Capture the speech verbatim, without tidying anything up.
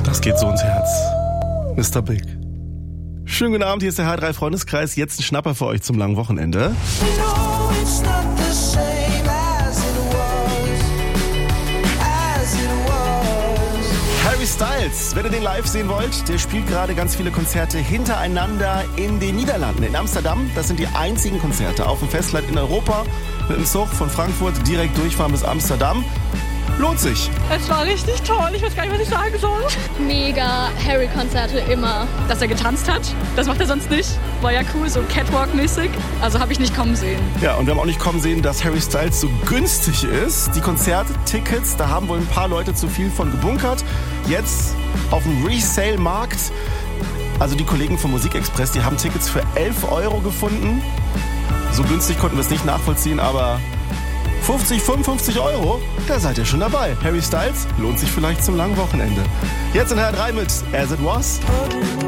Das geht so ins Herz. Mister Big. Schönen guten Abend, hier ist der H drei Freundeskreis. Jetzt ein Schnapper für euch zum langen Wochenende. Harry Styles, wenn ihr den live sehen wollt, der spielt gerade ganz viele Konzerte hintereinander in den Niederlanden. In Amsterdam, das sind die einzigen Konzerte auf dem Festland in Europa. Mit dem Zug von Frankfurt direkt durchfahren bis Amsterdam. Lohnt sich. Es war richtig toll. Ich weiß gar nicht, was ich sagen soll. Mega Harry-Konzerte immer. Dass er getanzt hat, das macht er sonst nicht. War ja cool, so Catwalk-mäßig. Also habe ich nicht kommen sehen. Ja, und wir haben auch nicht kommen sehen, dass Harry Styles so günstig ist. Die Konzerttickets, da haben wohl ein paar Leute zu viel von gebunkert. Jetzt auf dem Resale-Markt. Also die Kollegen von Musikexpress, die haben Tickets für elf Euro gefunden. So günstig konnten wir es nicht nachvollziehen, aber fünfzig, fünfundfünfzig Euro, da seid ihr schon dabei. Harry Styles lohnt sich vielleicht zum langen Wochenende. Jetzt in H drei mit As It Was.